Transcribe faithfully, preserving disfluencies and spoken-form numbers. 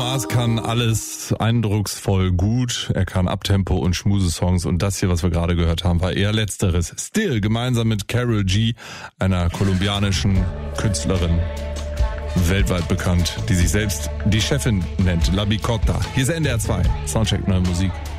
Mars kann alles eindrucksvoll gut. Er kann Uptempo und Schmusesongs. Und das hier, was wir gerade gehört haben, war eher letzteres. Still, gemeinsam mit Karol G, einer kolumbianischen Künstlerin, weltweit bekannt, die sich selbst die Chefin nennt, La Bicota. Hier ist N D R zwei, Soundcheck Neue Musik.